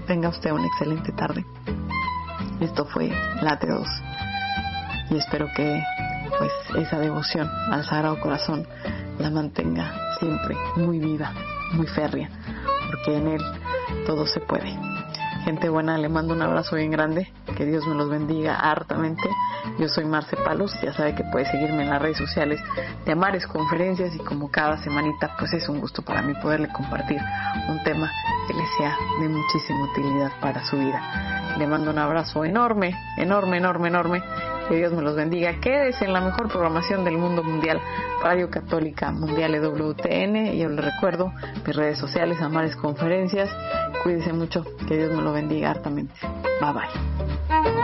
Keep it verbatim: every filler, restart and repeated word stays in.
tenga usted una excelente tarde. Esto fue Late dos y espero que pues esa devoción al Sagrado Corazón la mantenga siempre muy viva, muy férrea, porque en él todo se puede. Gente buena, le mando un abrazo bien grande, que Dios me los bendiga hartamente. Yo soy Marce Palos, ya sabe que puede seguirme en las redes sociales de Amares Conferencias, y como cada semanita pues es un gusto para mí poderle compartir un tema que le sea de muchísima utilidad para su vida. Le mando un abrazo enorme, enorme, enorme, enorme. Que Dios me los bendiga. Quédese en la mejor programación del mundo mundial, Radio Católica Mundial E W T N. Y yo le recuerdo, mis redes sociales, Amares Conferencias. Cuídese mucho, que Dios me lo bendiga hartamente. Bye bye.